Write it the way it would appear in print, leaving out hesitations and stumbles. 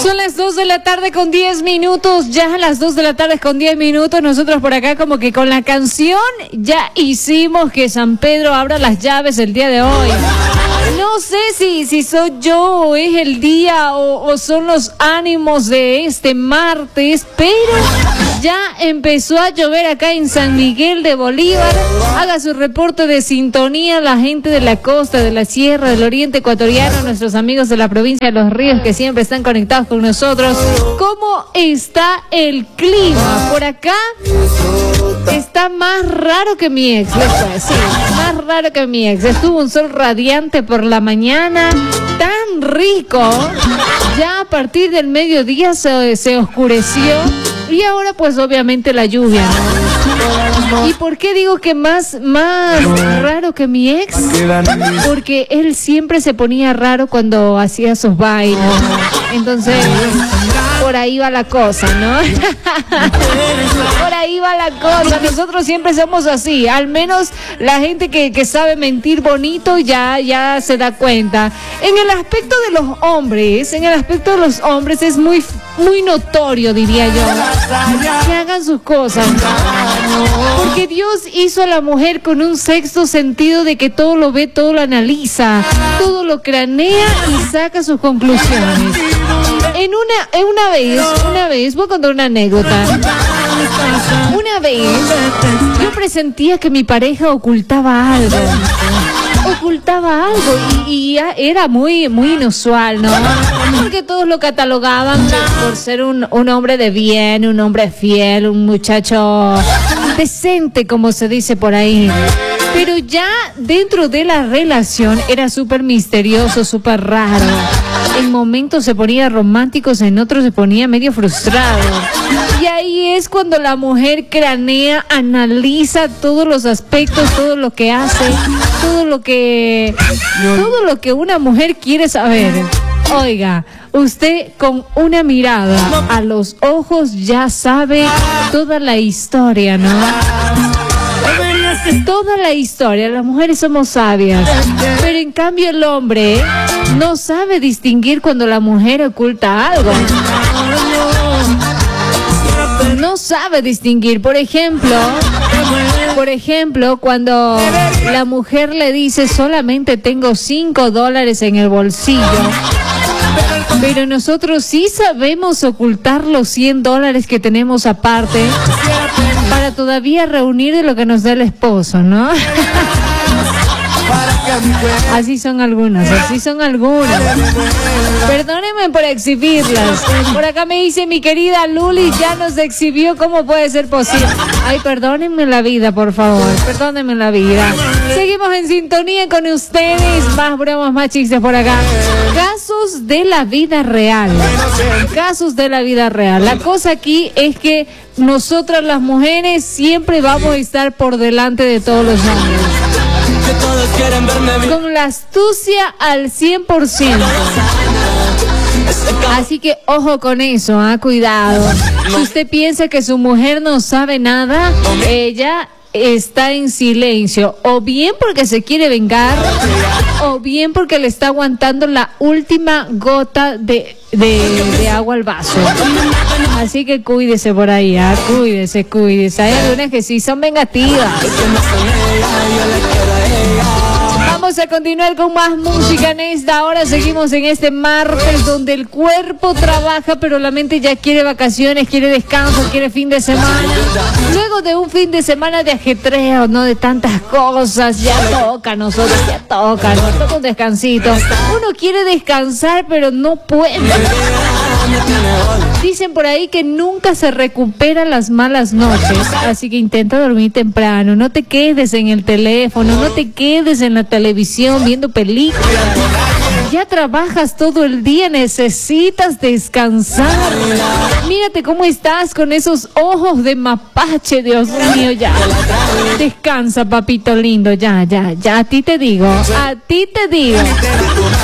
Son las 2 de la tarde con 10 minutos, ya a las 2 de la tarde con 10 minutos, nosotros por acá como que con la canción ya hicimos que San Pedro abra las llaves el día de hoy. No sé si soy yo o es el día o son los ánimos de este martes, pero ya empezó a llover acá en San Miguel de Bolívar. Haga su reporte de sintonía la gente de la costa, de la sierra, del oriente ecuatoriano, nuestros amigos de la provincia de Los Ríos que siempre están conectados con nosotros. ¿Cómo está el clima? Por acá está más raro que mi ex, les puedo decir, más raro que mi ex. Estuvo un sol radiante por la mañana, tan rico. Ya a partir del mediodía se oscureció y ahora pues obviamente la lluvia, ¿no? ¿Y por qué digo que más raro que mi ex? Porque él siempre se ponía raro cuando hacía sus bailes. Entonces, por ahí va la cosa, ¿no? Por ahí va la cosa. Nosotros siempre somos así. Al menos la gente que sabe mentir bonito ya se da cuenta. En el aspecto de los hombres es muy notorio, diría yo, que hagan sus cosas, ¿no? Porque Dios hizo a la mujer con un sexto sentido de que todo lo ve, todo lo analiza, todo lo cranea y saca sus conclusiones. Una vez, voy a contar una anécdota. Una vez, yo presentía que mi pareja ocultaba algo y era muy inusual, ¿no? Porque todos lo catalogaban por ser un hombre de bien, un hombre fiel, un muchacho decente, como se dice por ahí. Pero ya dentro de la relación era súper misterioso, súper raro. En momentos se ponía romántico, en otros se ponía medio frustrado. Y ahí es cuando la mujer cranea, analiza todos los aspectos, todo lo que hace, todo lo que una mujer quiere saber. Oiga, usted con una mirada a los ojos ya sabe toda la historia, ¿no? Toda la historia. Las mujeres somos sabias, pero en cambio el hombre no sabe distinguir cuando la mujer oculta algo. No sabe distinguir. Por ejemplo, cuando la mujer le dice solamente tengo $5 en el bolsillo, pero nosotros sí sabemos ocultar los $100 que tenemos aparte para todavía reunir de lo que nos da el esposo, ¿no? Así son algunas. Perdónenme por exhibirlas. Por acá me dice mi querida Luli, ya nos exhibió, ¿cómo puede ser posible? Ay, perdónenme la vida, por favor, perdónenme la vida. Seguimos en sintonía con ustedes, más bromas, más chistes por acá. Casos de la vida real. La cosa aquí es que nosotras las mujeres siempre vamos a estar por delante de todos los hombres. Con la astucia al 100%. Así que ojo con eso, cuidado. Si usted piensa que su mujer no sabe nada, ella está en silencio, o bien porque se quiere vengar, o bien porque le está aguantando la última gota de agua al vaso. Así que cuídese por ahí, cuídese. Hay algunas que sí son vengativas. Vamos a continuar con más música en esta hora. Seguimos en este martes donde el cuerpo trabaja, pero la mente ya quiere vacaciones, quiere descanso, quiere fin de semana. Luego de un fin de semana de ajetreo, no de tantas cosas, ya toca nos toca un descansito. Uno quiere descansar, pero no puede. Dicen por ahí que nunca se recuperan las malas noches, así que intenta dormir temprano. No te quedes en el teléfono, no te quedes en la televisión viendo películas. Ya trabajas todo el día, necesitas descansar. Mírate cómo estás con esos ojos de mapache, Dios mío, ya. Descansa, papito lindo, ya. A ti te digo.